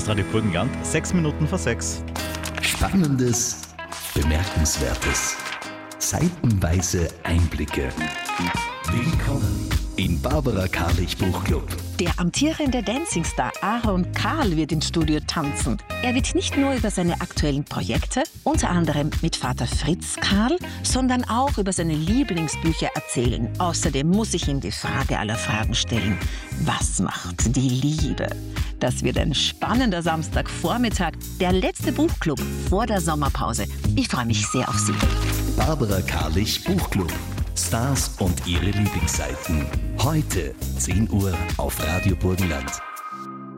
ist Radio Burgenland, 6:06. Spannendes, Bemerkenswertes, seitenweise Einblicke. Willkommen im Barbara Karlich Buchclub. Der amtierende Dancingstar Aaron Carl wird ins Studio tanzen. Er wird nicht nur über seine aktuellen Projekte, unter anderem mit Vater Fritz Karl, sondern auch über seine Lieblingsbücher erzählen. Außerdem muss ich ihm die Frage aller Fragen stellen: Was macht die Liebe? Das wird ein spannender Samstagvormittag, der letzte Buchclub vor der Sommerpause. Ich freue mich sehr auf Sie. Barbara Karlich Buchclub. Stars und ihre Lieblingsseiten. Heute 10 Uhr auf Radio Burgenland.